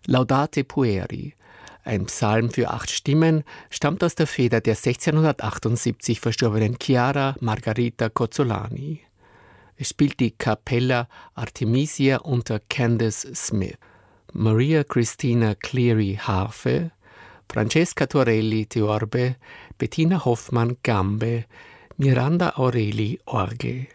Laudate pueri, ein Psalm für 8 Stimmen, stammt aus der Feder der 1678 verstorbenen Chiara Margherita Cozzolani. Es spielt die Capella Artemisia unter Candace Smith, Maria Christina Cleary Harfe, Francesca Torelli Theorbe, Bettina Hoffmann Gambe, Miranda Aureli Orgel.